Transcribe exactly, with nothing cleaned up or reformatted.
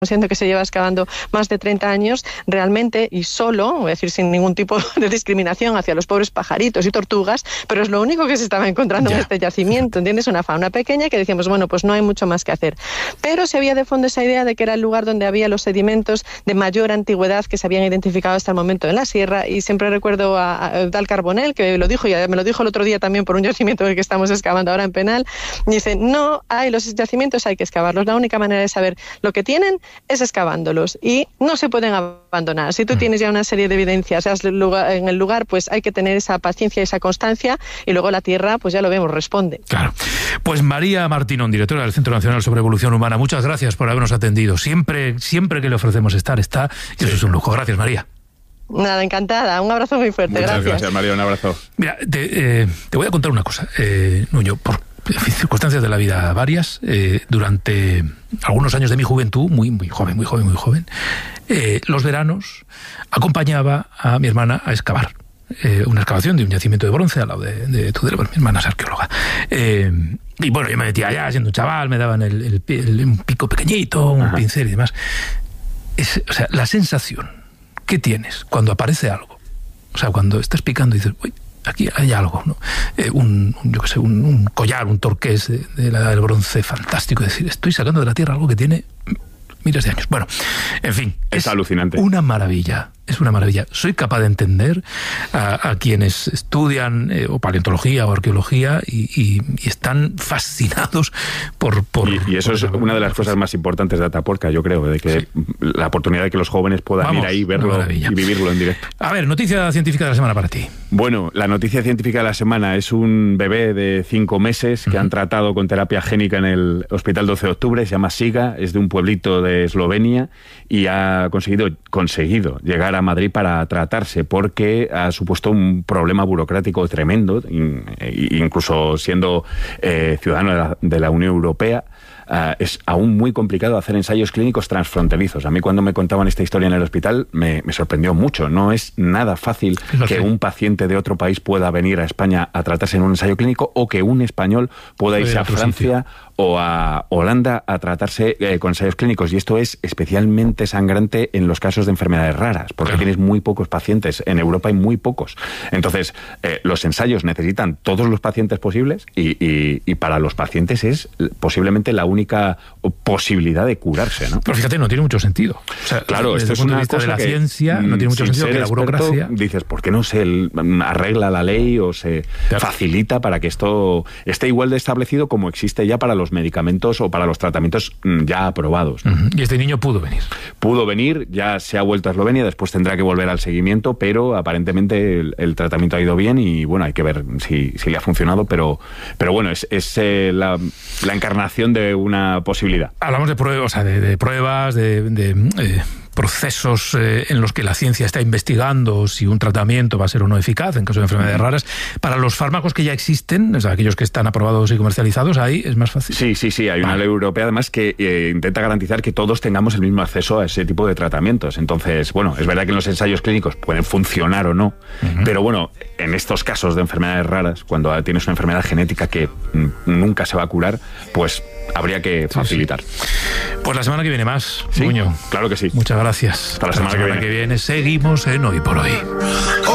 siendo que se lleva excavando más de treinta años, realmente y solo, voy a decir sin ningún tipo de discriminación hacia los pobres pajaritos y tortugas, pero es lo único que se estaba encontrando ya. en este yacimiento, ¿entiendes? Una fauna pequeña que decíamos, bueno, pues no hay mucho más que hacer. Pero se había de fondo esa idea de que era el lugar donde había los sedimentos de mayor antigüedad que se habían identificado hasta el momento en la sierra, y siempre recuerdo a, a Dal Carbonell, que lo dijo, y me lo dijo el otro día también por un yacimiento que estamos excavando ahora en Penal, y dice, no hay los yacimientos, hay que excavarlos. La única manera de saber lo que tienen es excavándolos y no se pueden abandonar. Si tú tienes ya una serie de evidencias en el lugar, pues hay que tener esa paciencia y esa constancia, y luego la tierra, pues ya lo vemos, responde. Claro. Pues María Martínón, directora del Centro Nacional sobre Evolución Humana, muchas gracias por habernos atendido. Siempre, siempre que le ofrecemos estar, está, y eso sí. es un lujo. Gracias, María. Nada, encantada. Un abrazo muy fuerte. Muchas gracias. gracias, María. Un abrazo. Mira, te, eh, te voy a contar una cosa, eh, Nuño, por circunstancias de la vida varias, eh, durante algunos años de mi juventud, muy muy joven, muy joven, muy joven, eh, los veranos acompañaba a mi hermana a excavar. Eh, una excavación de un yacimiento de bronce al lado de, de Tudela. Bueno, mi hermana es arqueóloga. Eh, y bueno, yo me metía allá siendo un chaval, me daban el, el, el, un pico pequeñito, un Ajá. pincel y demás. Es, o sea, la sensación que tienes cuando aparece algo, o sea, cuando estás picando y dices, uy, aquí hay algo, ¿no? Eh, un, un, yo qué sé, un, un collar, un torqués de, de la edad del bronce fantástico. Es decir, estoy sacando de la tierra algo que tiene miles de años. Bueno, en fin. Es, es alucinante. Una maravilla. Es una maravilla. Soy capaz de entender a, a quienes estudian eh, o paleontología o arqueología y, y, y están fascinados por... por y, y eso por es una de las cosas más importantes de Atapuerca, yo creo, de que sí. la oportunidad de que los jóvenes puedan Vamos, ir ahí, verlo y vivirlo en directo. A ver, noticia científica de la semana para ti. Bueno, la noticia científica de la semana es un bebé de cinco meses que uh-huh. han tratado con terapia génica en el Hospital doce de octubre, se llama Siga, es de un pueblito de Eslovenia y ha conseguido, conseguido llegar a Madrid para tratarse porque ha supuesto un problema burocrático tremendo, incluso siendo eh, ciudadano de la, de la Unión Europea. Uh, es aún muy complicado hacer ensayos clínicos transfronterizos. A mí cuando me contaban esta historia en el hospital me, me sorprendió mucho. No es nada fácil no que sé. un paciente de otro país pueda venir a España a tratarse en un ensayo clínico o que un español pueda irse a Francia sitio. o a Holanda a tratarse eh, con ensayos clínicos. Y esto es especialmente sangrante en los casos de enfermedades raras, porque claro. tienes muy pocos pacientes. En Europa hay muy pocos. Entonces, eh, los ensayos necesitan todos los pacientes posibles y, y, y para los pacientes es posiblemente la única posibilidad de curarse, ¿no? Pero fíjate, no tiene mucho sentido. O sea, claro, desde esto el es punto una de vista cosa de la que, ciencia, no tiene mucho sentido que la burocracia... Experto, dices, ¿por qué no se arregla la ley o se claro. facilita para que esto esté igual de establecido como existe ya para los medicamentos o para los tratamientos ya aprobados? Uh-huh. Y este niño pudo venir. Pudo venir, ya se ha vuelto a Eslovenia, después tendrá que volver al seguimiento, pero aparentemente el, el tratamiento ha ido bien y bueno, hay que ver si, si le ha funcionado, pero, pero bueno, es, es eh, la, la encarnación de una posibilidad. Hablamos de pruebas, o sea, de, de pruebas, de, de eh, procesos eh, en los que la ciencia está investigando si un tratamiento va a ser o no eficaz en caso de enfermedades raras. Para los fármacos que ya existen, o sea, aquellos que están aprobados y comercializados, ahí es más fácil. Sí, sí, sí. Hay vale. una ley europea además que eh, intenta garantizar que todos tengamos el mismo acceso a ese tipo de tratamientos. Entonces, bueno, es verdad que en los ensayos clínicos pueden funcionar o no, uh-huh. pero bueno, en estos casos de enfermedades raras, cuando tienes una enfermedad genética que m- nunca se va a curar, pues habría que facilitar. Sí, sí. Pues la semana que viene más, ¿Sí? Nuño. Claro que sí. Muchas gracias. Hasta la semana, la semana que, viene. que viene seguimos en Hoy por Hoy.